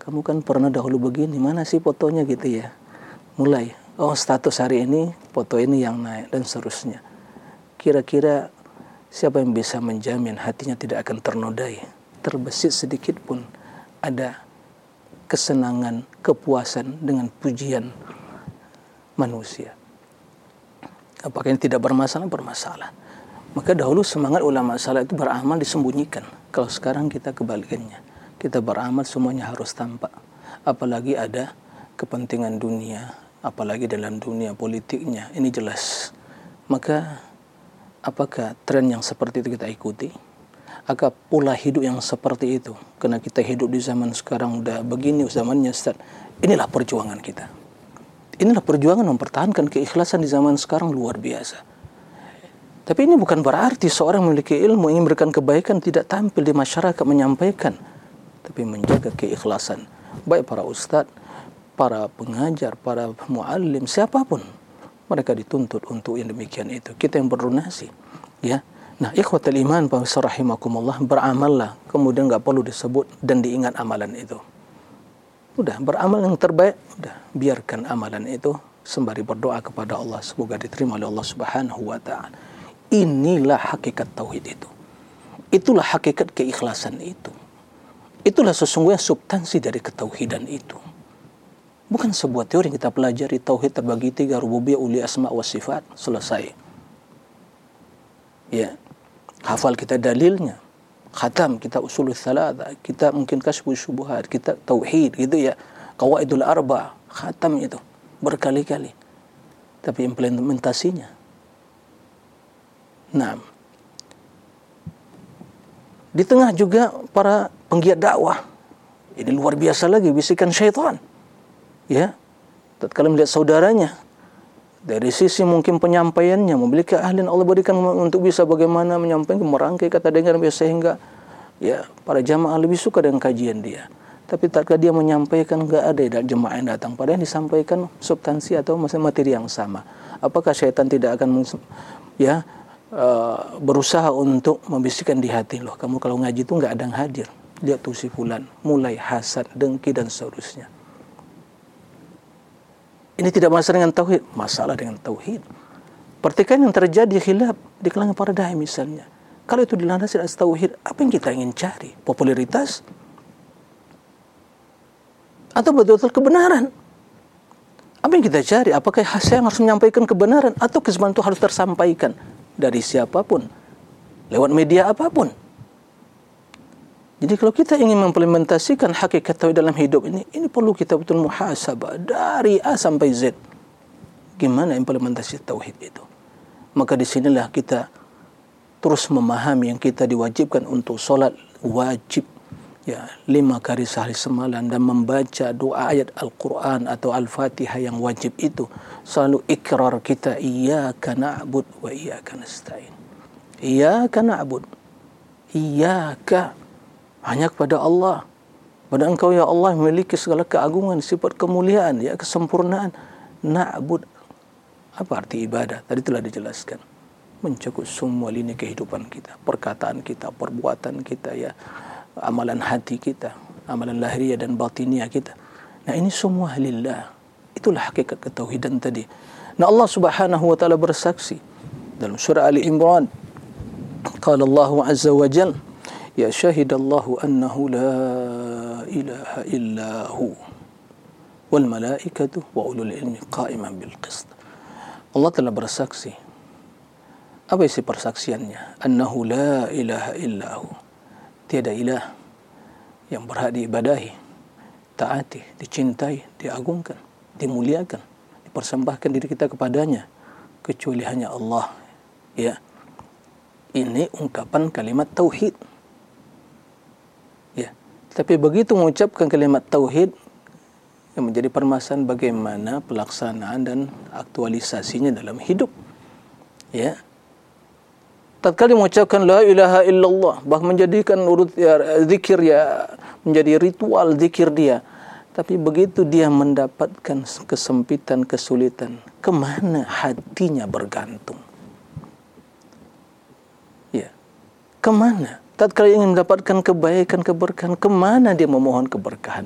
kamu kan pernah dahulu begini, mana sih fotonya gitu ya. Mulai, oh status hari ini, foto ini yang naik dan seterusnya. Kira-kira siapa yang bisa menjamin hatinya tidak akan ternodai, terbesit sedikit pun ada kesenangan, kepuasan dengan pujian manusia. Apakah ini tidak bermasalah? Bermasalah. Maka dahulu semangat ulama saleh itu beramal disembunyikan. Kalau sekarang kita kebalikannya. Kita beramal semuanya harus tampak. Apalagi ada kepentingan dunia, apalagi dalam dunia politiknya. Ini jelas. Maka apakah tren yang seperti itu kita ikuti? Apakah pola hidup yang seperti itu? Karena kita hidup di zaman sekarang udah begini zamannya, Ustaz. Inilah perjuangan kita. Inilah perjuangan mempertahankan keikhlasan di zaman sekarang luar biasa. Tapi ini bukan berarti seorang memiliki ilmu ingin memberikan kebaikan tidak tampil di masyarakat menyampaikan, tapi menjaga keikhlasan. Baik para ustaz, para pengajar, para muallim, siapapun mereka dituntut untuk yang demikian itu. Kita yang berdonasi, ya. Nah, ikhwatul iman, rahimakumullah, beramallah, kemudian enggak perlu disebut dan diingat amalan itu. Udah beramal yang terbaik, udah biarkan amalan itu sembari berdoa kepada Allah semoga diterima oleh Allah Subhanahu wa taala. Inilah hakikat tauhid itu. Itulah hakikat keikhlasan itu. Itulah sesungguhnya substansi dari ketauhidan itu. Bukan sebuah teori yang kita pelajari, tauhid terbagi 3, rububiyah, uluhiyah, asma wa sifat, selesai. Ya. Hafal kita dalilnya. Khatam kita usul tsalatsa, kita mungkin kasbu syubhat, kita tauhid gitu ya. Qawaidul arba, khatam itu berkali-kali. Tapi implementasinya. Nah. Di tengah juga para penggiat dakwah. Ini luar biasa lagi bisikan syaitan. Ya. Tatkala melihat saudaranya dari sisi mungkin penyampaiannya, memiliki keahlian Allah berikan untuk bisa bagaimana menyampaikan, merangkai kata dengar sehingga ya para jamaah lebih suka dengan kajian dia. Tapi tatkala dia menyampaikan enggak ada jemaah yang datang, padahal disampaikan substansi atau materi yang sama. Apakah syaitan tidak akan berusaha untuk membisikkan di hati, loh kamu kalau ngaji itu enggak ada yang hadir. Lihat tuh si fulan, mulai hasad, dengki dan seterusnya. Ini tidak masalah dengan tauhid, masalah dengan tauhid. Pertikaian yang terjadi khilaf di kalangan para dai misalnya. Kalau itu dilandasi atas tauhid, apa yang kita ingin cari? Popularitas? Atau betul-betul kebenaran? Apa yang kita cari? Apakah saya harus menyampaikan kebenaran atau kebenaran itu harus tersampaikan dari siapapun, lewat media apapun? Jadi kalau kita ingin mengimplementasikan hakikat tauhid dalam hidup ini perlu kita betul muhasabah dari A sampai Z. Gimana implementasi tauhid itu? Maka di sinilah kita terus memahami yang kita diwajibkan untuk solat wajib, ya 5 kali sehari semalam, dan membaca doa ayat Al-Quran atau Al-Fatihah yang wajib itu selalu ikrar kita, iyyaka na'bud wa iyyaka nasta'in. Iyyaka na'bud, iyyaka, hanya kepada Allah. Pada Engkau ya Allah memiliki segala keagungan, sifat kemuliaan, ya kesempurnaan. Na'bud, apa arti ibadah? Tadi telah dijelaskan. Mencakup semua lini kehidupan kita, perkataan kita, perbuatan kita, ya, amalan hati kita, amalan lahiriah dan batiniah kita. Nah, ini semua lillah. Itulah hakikat ketauhidan tadi. Nah, Allah Subhanahu wa taala bersaksi dalam surah Ali Imran. Qala Allah azza wa jalla, ya syahidallahu annahu la ilaha illahu wal malaikatu wa ulul ilmi qa'iman bil qist. Allah telah bersaksi. Apa isi persaksiannya? Annahu la ilaha illahu, tiada ilah yang berhak diibadahi, taati, dicintai, diagungkan, dimuliakan, dipersembahkan diri kita kepadanya kecuali hanya Allah. Ya. Ini ungkapan kalimat tauhid. Ya. Tapi begitu mengucapkan kalimat tauhid, yang menjadi permasalahan bagaimana pelaksanaan dan aktualisasinya dalam hidup. Ya. Tatkala mengucapkan la ilaha illallah, bahkan menjadikan zikir ya menjadi ritual zikir dia, tapi begitu dia mendapatkan kesempitan, kesulitan, kemana hatinya bergantung? Ya, kemana? Tatkala ingin mendapatkan kebaikan, keberkahan, kemana dia memohon keberkahan?